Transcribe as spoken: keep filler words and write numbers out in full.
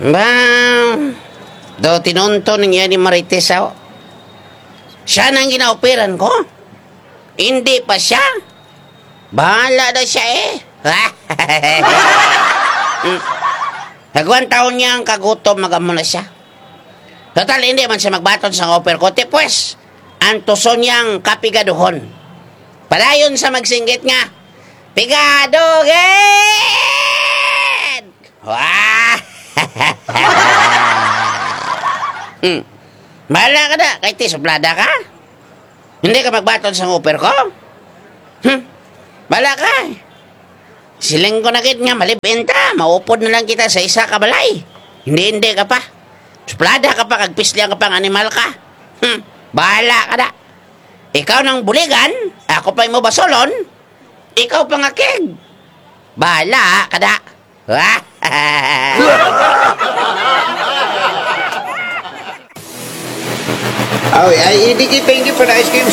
Ba, do tinunto niya ni Marites ako. Siya nang ginaoperan ko. Hindi pa siya. Bahala na siya eh. mm. Nagwan taon niya ang kagutom, magamo na siya. Total, hindi man siya magbaton sa offer ko. Te, pues, ang tuso niyang kapigaduhon. Palayon sa magsinggit nga. Pigadugin! Wah! hmm. Bahala ka na, kahit suplada ka. Hindi ka magbaton sa offer ko. Hmm. Bahala ka. Siling ko na kit nga, malibenta. Maupod na lang kita sa isa ka balay. Hindi, hindi ka pa. Suplada ka pa, kagpisliang ka pang animal ka. Hmm. Bahala ka na. Ikaw nang buligan, ako pa mo basolon. Ikaw pang akig. Bahala ka na. Oh, I, Diki, thank you for the ice cream